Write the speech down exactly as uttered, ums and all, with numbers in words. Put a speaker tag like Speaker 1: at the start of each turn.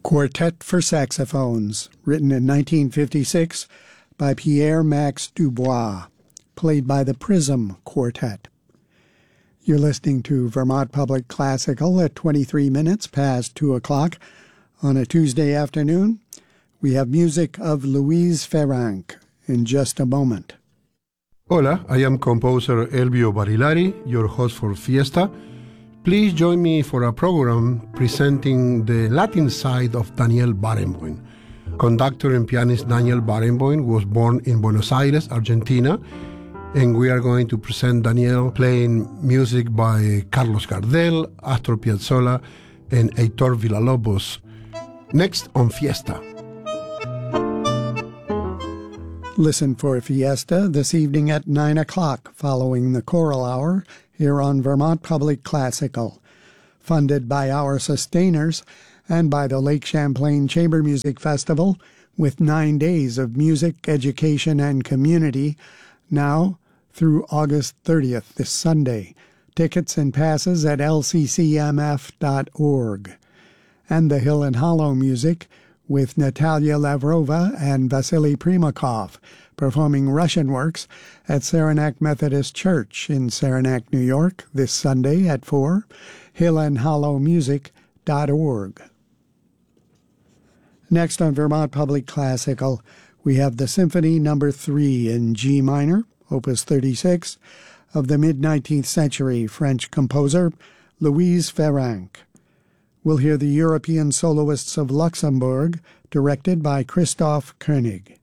Speaker 1: Quartet for Saxophones, written in nineteen fifty-six by Pierre-Max Dubois, played by the Prism Quartet. You're listening to Vermont Public Classical at twenty-three minutes past two o'clock on a Tuesday afternoon. We have music of Louise Ferranc in just a moment.
Speaker 2: Hola, I am composer Elvio Barilari, your host for Fiesta. Please join me for a program presenting the Latin side of Daniel Barenboim. Conductor and pianist Daniel Barenboim was born in Buenos Aires, Argentina, and we are going to present Daniel playing music by Carlos Gardel, Astor Piazzolla, and Heitor Villa-Lobos. Next on Fiesta.
Speaker 1: Listen for Fiesta this evening at nine o'clock following the choral hour here on Vermont Public Classical, funded by our sustainers and by the Lake Champlain Chamber Music Festival, with nine days of music, education, and community, now through August thirtieth, this Sunday. Tickets and passes at L C C M F dot org. And the Hill and Hollow music with Natalia Lavrova and Vasily Primakov, performing Russian works at Saranac Methodist Church in Saranac, New York, this Sunday at four, hill and hollow music dot org. Next on Vermont Public Classical, we have the Symphony Number three in G minor, Opus thirty-six, of the mid-nineteenth century French composer Louise Ferranc. We'll hear the European Soloists of Luxembourg, directed by Christoph Koenig.